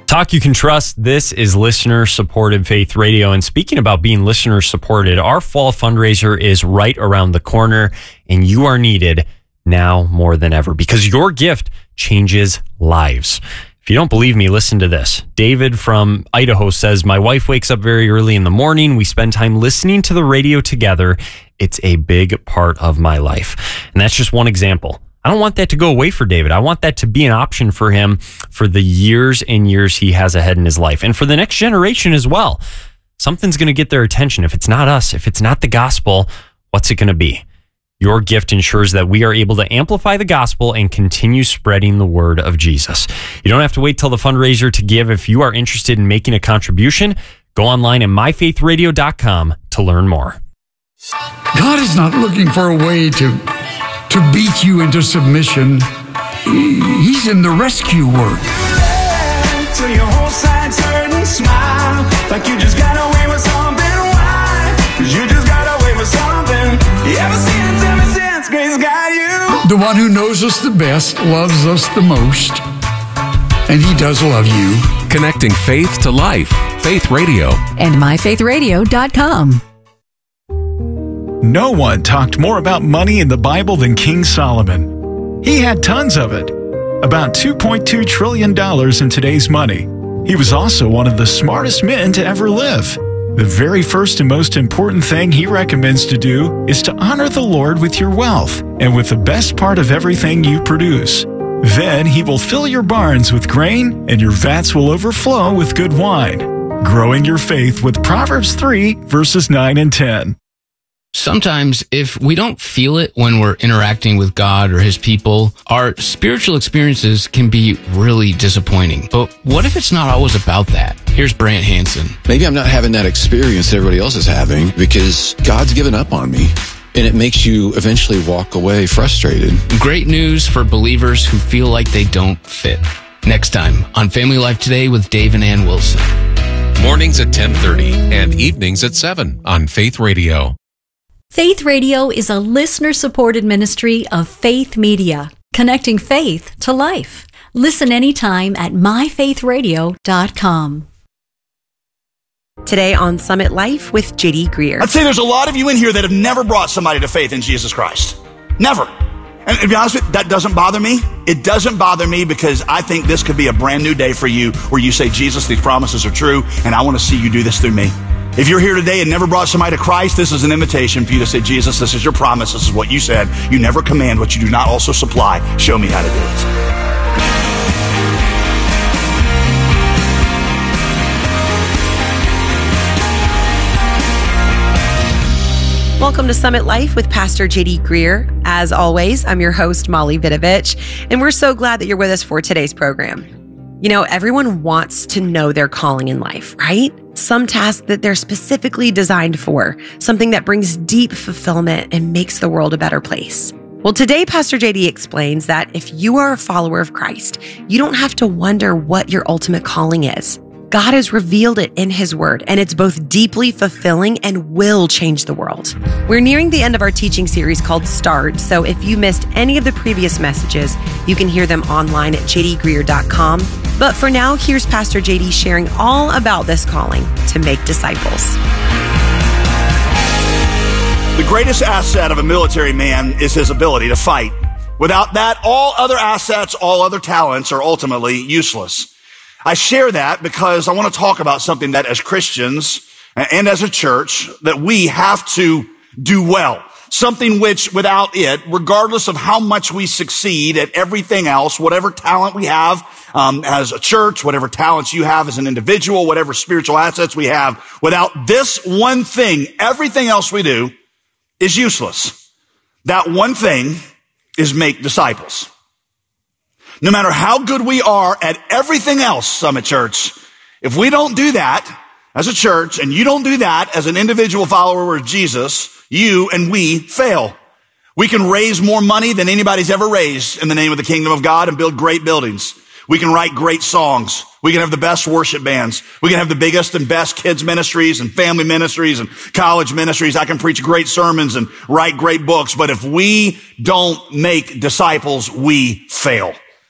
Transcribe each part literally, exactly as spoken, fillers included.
Talk you can trust. This is listener-supported Faith Radio. And speaking about being listener-supported, our fall fundraiser is right around the corner, and you are needed now more than ever because your gift changes lives. If you don't believe me, listen to this. David from Idaho says, my wife wakes up very early in the morning. We spend time listening to the radio together. It's a big part of my life. And that's just one example. I don't want that to go away for David. I want that to be an option for him for the years and years he has ahead in his life and for the next generation as well. Something's going to get their attention. If it's not us, if it's not the gospel, what's it going to be? Your gift ensures that we are able to amplify the gospel and continue spreading the word of Jesus. You don't have to wait till the fundraiser to give. If you are interested in making a contribution, go online at my faith radio dot com to learn more. God is not looking for a way to to beat you into submission. He's in the rescue work. Till your whole side turn and smile like you just got away with something. Why? Cause you just got away with something. Ever since, ever since grace got you. The one who knows us the best loves us the most. And he does love you. Connecting faith to life. Faith Radio. And my faith radio dot com. No one talked more about money in the Bible than King Solomon. He had tons of it, about two point two trillion dollars in today's money. He was also one of the smartest men to ever live. The very first and most important thing he recommends to do is to honor the Lord with your wealth and with the best part of everything you produce. Then he will fill your barns with grain and your vats will overflow with good wine. Growing your faith with Proverbs three, verses nine and ten. Sometimes if we don't feel it when we're interacting with God or his people, our spiritual experiences can be really disappointing. But what if it's not always about that? Here's Brant Hansen. Maybe I'm not having that experience everybody else is having because God's given up on me. And it makes you eventually walk away frustrated. Great news for believers who feel like they don't fit. Next time on Family Life Today with Dave and Ann Wilson. Mornings at ten thirty and evenings at seven on Faith Radio. Faith Radio is a listener-supported ministry of Faith Media, connecting faith to life. Listen anytime at my faith radio dot com. Today on Summit Life with J D Greer. I'd say there's a lot of you in here that have never brought somebody to faith in Jesus Christ. Never. And to be honest with you, that doesn't bother me. It doesn't bother me because I think this could be a brand new day for you where you say, Jesus, these promises are true, and I want to see you do this through me. If you're here today and never brought somebody to Christ, this is an invitation for you to say, Jesus, this is your promise. This is what you said. You never command what you do not also supply. Show me how to do it. Welcome to Summit Life with Pastor J D Greer. As always, I'm your host, Molly Vidovich, and we're so glad that you're with us for today's program. You know, everyone wants to know their calling in life, right? Some task that they're specifically designed for, something that brings deep fulfillment and makes the world a better place. Well, today, Pastor J D explains that if you are a follower of Christ, you don't have to wonder what your ultimate calling is. God has revealed it in his word, and it's both deeply fulfilling and will change the world. We're nearing the end of our teaching series called Start, so if you missed any of the previous messages, you can hear them online at j d greer dot com. But for now, here's Pastor J D sharing all about this calling to make disciples. The greatest asset of a military man is his ability to fight. Without that, all other assets, all other talents are ultimately useless. I share that because I want to talk about something that as Christians and as a church that we have to do well. Something which without it, regardless of how much we succeed at everything else, whatever talent we have um, as a church, whatever talents you have as an individual, whatever spiritual assets we have, without this one thing, everything else we do is useless. That one thing is make disciples. No matter how good we are at everything else, Summit Church, if we don't do that as a church and you don't do that as an individual follower of Jesus, you and we fail. We can raise more money than anybody's ever raised in the name of the kingdom of God and build great buildings. We can write great songs. We can have the best worship bands. We can have the biggest and best kids ministries and family ministries and college ministries. I can preach great sermons and write great books. But if we don't make disciples, we fail.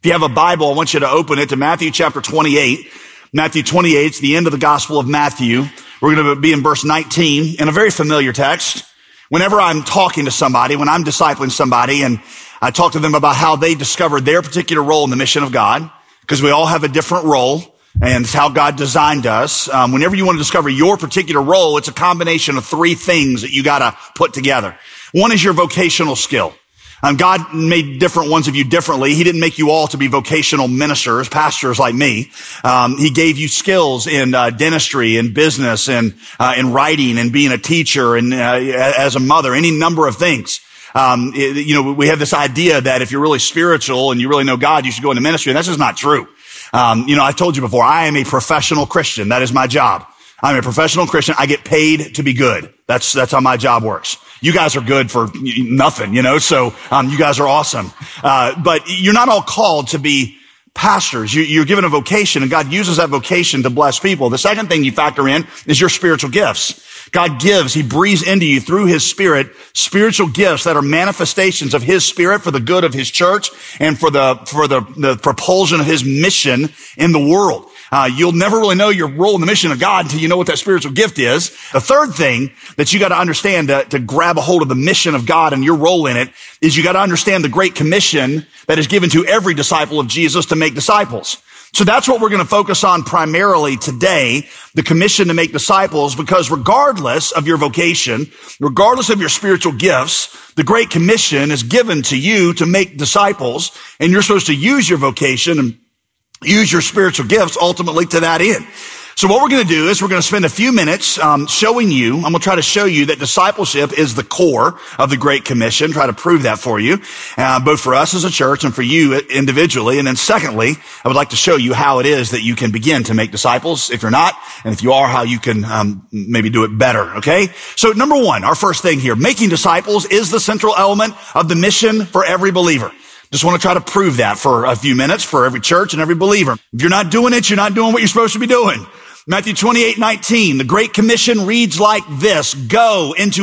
If you have a Bible, I want you to open it to Matthew chapter twenty-eight. Matthew twenty-eight, it's the end of the Gospel of Matthew. We're going to be in verse nineteen, in a very familiar text. Whenever I'm talking to somebody, when I'm discipling somebody, and I talk to them about how they discovered their particular role in the mission of God, because we all have a different role, and it's how God designed us. Um, whenever you want to discover your particular role, it's a combination of three things that you got to put together. One is your vocational skill. Um, God made different ones of you differently. He didn't make you all to be vocational ministers, pastors like me. Um, he gave you skills in uh, dentistry and business and uh, in writing and being a teacher and uh, as a mother, any number of things. Um, it, you know, we have this idea that if you're really spiritual and you really know God, you should go into ministry. And that's just not true. Um, you know, I told you before, I am a professional Christian. That is my job. I'm a professional Christian. I get paid to be good. That's, that's how my job works. You guys are good for nothing, you know, so, um, you guys are awesome. Uh, but you're not all called to be pastors. You, you're given a vocation, and God uses that vocation to bless people. The second thing you factor in is your spiritual gifts. God gives, He breathes into you through His Spirit, spiritual gifts that are manifestations of His Spirit for the good of His church and for the, for the, the propulsion of His mission in the world. Uh, you'll never really know your role in the mission of God until you know what that spiritual gift is. The third thing that you got to understand to, to grab a hold of the mission of God and your role in it is you got to understand the Great Commission that is given to every disciple of Jesus to make disciples. So that's what we're going to focus on primarily today, the commission to make disciples, because regardless of your vocation, regardless of your spiritual gifts, the Great Commission is given to you to make disciples, and you're supposed to use your vocation and use your spiritual gifts ultimately to that end. So what we're going to do is we're going to spend a few minutes um, showing you, I'm going to try to show you that discipleship is the core of the Great Commission, try to prove that for you, uh, both for us as a church and for you individually. And then secondly, I would like to show you how it is that you can begin to make disciples if you're not, and if you are, how you can um, maybe do it better, okay? So number one, our first thing here, making disciples is the central element of the mission for every believer. Just want to try to prove that for a few minutes for every church and every believer. If you're not doing it, you're not doing what you're supposed to be doing. Matthew twenty-eight nineteen, the Great Commission reads like this: Go into